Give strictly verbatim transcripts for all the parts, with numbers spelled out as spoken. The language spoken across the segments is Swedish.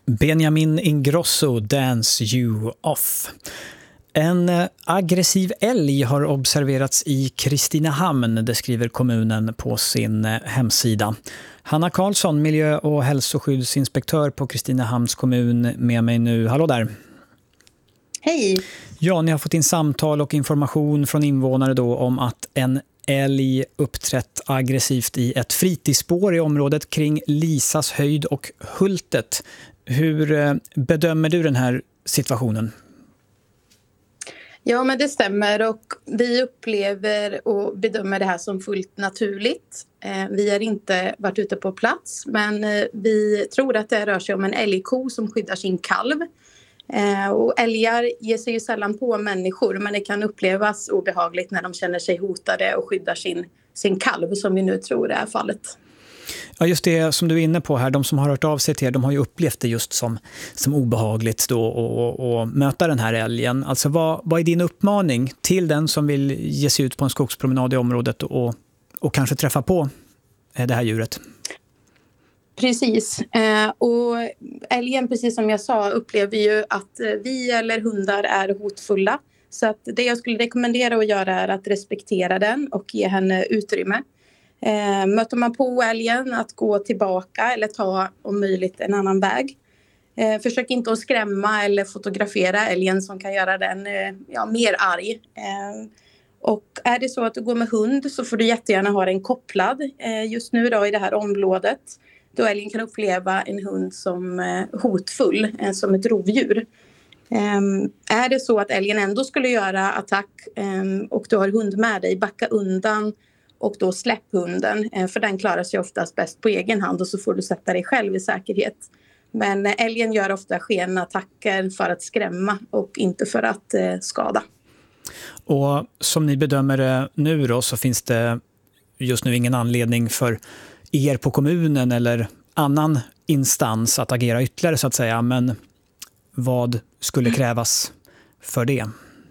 Benjamin Ingrosso, Dance You Off. En aggressiv älg har observerats i Kristinehamn, det skriver kommunen på sin hemsida. Hanna Karlsson, miljö- och hälsoskyddsinspektör på Kristinehamns kommun, med mig nu. Hallå där! Hej! Ja, ni har fått in samtal och information från invånare då om att en älg uppträtt aggressivt i ett fritidsspår i området kring Lisas höjd och Hultet. Hur bedömer du den här situationen? Ja, men det stämmer, och vi upplever och bedömer det här som fullt naturligt. Vi har inte varit ute på plats, men vi tror att det rör sig om en älgko som skyddar sin kalv. Och älgar ger sig ju sällan på människor, men det kan upplevas obehagligt när de känner sig hotade och skyddar sin, sin kalv, som vi nu tror är fallet. Ja, just det som du är inne på här, de som har hört av sig till er, de har ju upplevt det just som, som obehagligt då och, och möta den här älgen. Alltså vad, vad är din uppmaning till den som vill ge sig ut på en skogspromenad i området och, och kanske träffa på det här djuret? Precis, och älgen, precis som jag sa, upplever ju att vi eller hundar är hotfulla. Så att det jag skulle rekommendera att göra är att respektera den och ge henne utrymme. Eh, möter man på älgen, att gå tillbaka eller ta om möjligt en annan väg. Eh, försök inte att skrämma eller fotografera älgen som kan göra den eh, ja, mer arg. Eh, och är det så att du går med hund så får du jättegärna ha den kopplad eh, just nu då i det här området. Då älgen kan uppleva en hund som eh, hotfull, eh, som ett rovdjur. Um, är det så att älgen ändå skulle göra attack um, och du har hund med dig, backa undan och då släpp hunden, uh, för den klarar sig oftast bäst på egen hand och så får du sätta dig själv i säkerhet. Men uh, älgen gör ofta skenattacker för att skrämma och inte för att uh, skada. Och som ni bedömer det nu då, så finns det just nu ingen anledning för er på kommunen eller annan instans att agera ytterligare så att säga, men vad skulle krävas för det?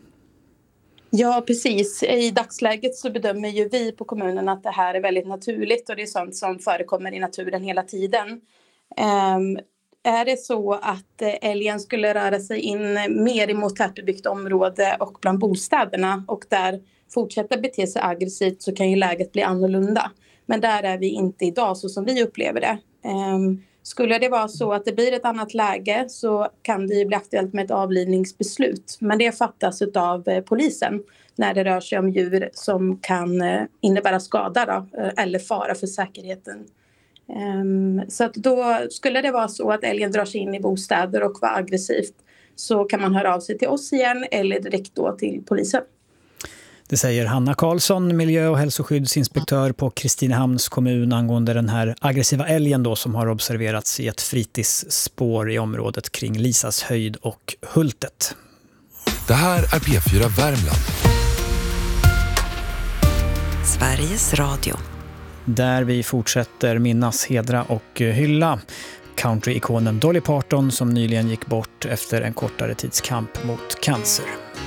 Ja, precis. I dagsläget så bedömer ju vi på kommunen att det här är väldigt naturligt och det är sånt som förekommer i naturen hela tiden. Um, är det så att älgen skulle röra sig in mer emot tätbebyggt område och bland bostäderna och där fortsätta bete sig aggressivt, så kan ju läget bli annorlunda. Men där är vi inte idag så som vi upplever det. Um, Skulle det vara så att det blir ett annat läge så kan det bli aktuellt med ett avlivningsbeslut. Men det fattas av polisen när det rör sig om djur som kan innebära skada då, eller fara för säkerheten. Så att då skulle det vara så att älgen drar sig in i bostäder och var aggressivt, så kan man höra av sig till oss igen eller direkt då till polisen. Det säger Hanna Karlsson, miljö- och hälsoskyddsinspektör på Kristinehamns kommun, angående den här aggressiva älgen då som har observerats i ett fritidsspår i området kring Lisas höjd och Hultet. Det här är P fyra Värmland. Sveriges Radio. Där vi fortsätter minnas, hedra och hylla country-ikonen Dolly Parton som nyligen gick bort efter en kortare tidskamp mot cancer.